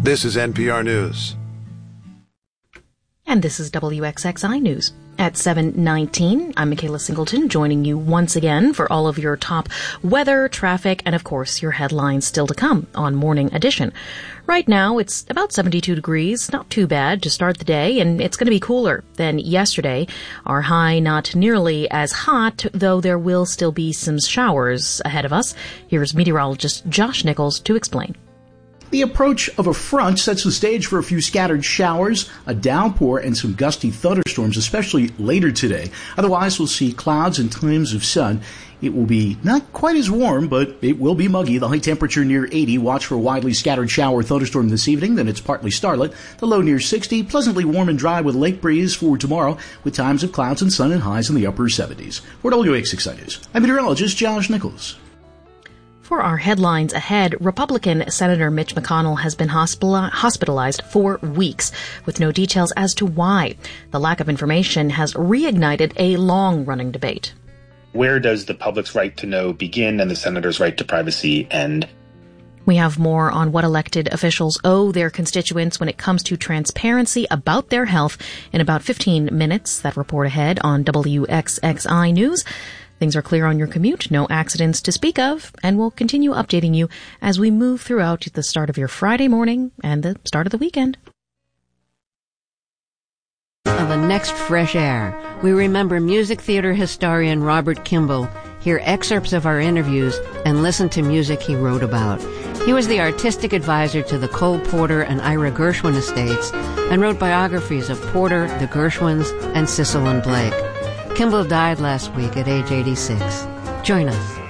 This is NPR News. And this is WXXI News. At 7:19, I'm Michaela Singleton, joining you once again for all of your top weather, traffic, and of course your headlines still to come on Morning Edition. Right now, it's about 72 degrees, not too bad to start the day, and it's going to be cooler than yesterday. Our high not nearly as hot, though there will still be some showers ahead of us. Here's meteorologist Josh Nichols to explain. The approach of a front sets the stage for a few scattered showers, a downpour, and some gusty thunderstorms, especially later today. Otherwise, we'll see clouds and times of sun. It will be not quite as warm, but it will be muggy. The high temperature near 80. Watch for a widely scattered shower thunderstorm this evening. Then it's partly starlit. The low near 60. Pleasantly warm and dry with lake breeze for tomorrow, with times of clouds and sun and highs in the upper 70s. For WXXI News, I'm meteorologist Josh Nichols. For our headlines ahead, Republican Senator Mitch McConnell has been hospitalized for weeks, with no details as to why. The lack of information has reignited a long-running debate. Where does the public's right to know begin and the senator's right to privacy end? We have more on what elected officials owe their constituents when it comes to transparency about their health in about 15 minutes. That report ahead on WXXI News. Things are clear on your commute, no accidents to speak of, and we'll continue updating you as we move throughout the start of your Friday morning and the start of the weekend. On the next Fresh Air, we remember music theater historian Robert Kimball, hear excerpts of our interviews, and listen to music he wrote about. He was the artistic advisor to the Cole Porter and Ira Gershwin estates and wrote biographies of Porter, the Gershwins, and Cecil and Blake. Kimball died last week at age 86. Join us.